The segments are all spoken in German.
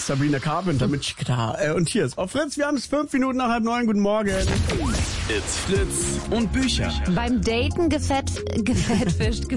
Sabrina Carpenter mit Chiquita. Und hier ist auf Fritz, wir haben es 5 Minuten nach 8:30. Guten Morgen. It's Fritz und Bücher. Beim Daten gecatfished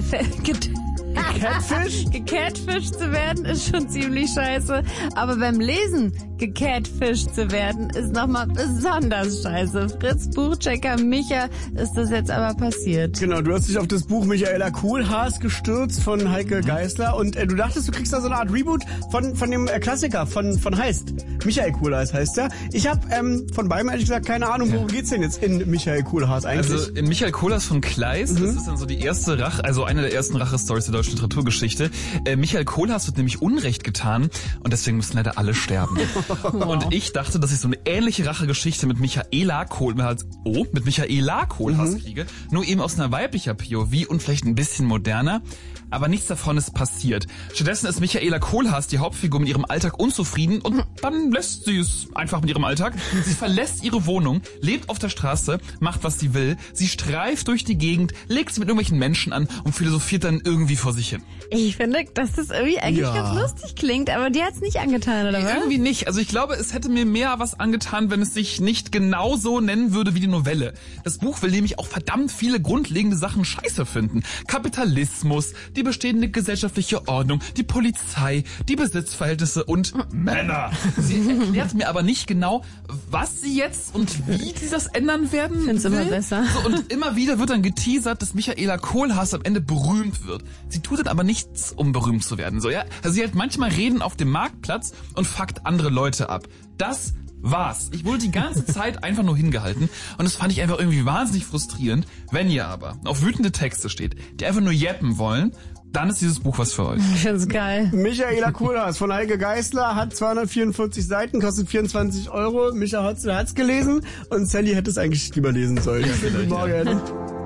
zu werden ist schon ziemlich scheiße, aber beim Lesen gecatfished zu werden ist nochmal besonders scheiße. Fritz Buchchecker Micha ist das jetzt aber passiert. Genau, du hast dich auf das Buch Michaela Kohlhaas gestürzt von Heike Geisler und du dachtest, du kriegst da so eine Art Reboot von dem Klassiker von Heist. Michael Kohlhaas heißt er. Ich habe von beidem ehrlich gesagt keine Ahnung, worum geht's denn jetzt in Michael Kohlhaas eigentlich? Also in Michael Kohlhaas von Kleist, das ist dann so die erste eine der ersten Rache-Stories der deutschen Literaturgeschichte. Michael Kohlhaas wird nämlich Unrecht getan und deswegen müssen leider alle sterben. Und ich dachte, dass ich so eine ähnliche Rachegeschichte mit Michaela Kohlhaas kriege, nur eben aus einer weiblicher POV und vielleicht ein bisschen moderner. Aber nichts davon ist passiert. Stattdessen ist Michaela Kohlhaas, die Hauptfigur, mit ihrem Alltag unzufrieden und dann lässt sie es einfach mit ihrem Alltag. Sie verlässt ihre Wohnung, lebt auf der Straße, macht was sie will, sie streift durch die Gegend, legt sie mit irgendwelchen Menschen an und philosophiert dann irgendwie vor sich hin. Ich finde, dass das irgendwie eigentlich ganz lustig klingt, aber dir hat's nicht angetan, oder was? Irgendwie nicht. Also ich glaube, es hätte mir mehr was angetan, wenn es sich nicht genau so nennen würde wie die Novelle. Das Buch will nämlich auch verdammt viele grundlegende Sachen scheiße finden. Kapitalismus, die bestehende gesellschaftliche Ordnung, die Polizei, die Besitzverhältnisse und Männer. Sie erklärt mir aber nicht genau, was sie jetzt und wie sie das ändern werden. Ich find's immer besser. So, und immer wieder wird dann geteasert, dass Michaela Kohlhaas am Ende berühmt wird. Sie tut dann aber nichts, um berühmt zu werden. So, ja? Also sie hält manchmal Reden auf dem Marktplatz und fuckt andere Leute ab. Das war's. Ich wurde die ganze Zeit einfach nur hingehalten und das fand ich einfach irgendwie wahnsinnig frustrierend. Wenn ihr aber auf wütende Texte steht, die einfach nur jeppen wollen, dann ist dieses Buch was für euch. Ich find's geil. Michaela Kohlhaas von Heike Geisler hat 244 Seiten, kostet 24 €. Micha Hotzel hat's gelesen und Sally hätte es eigentlich lieber lesen sollen. Ja, Guten Morgen.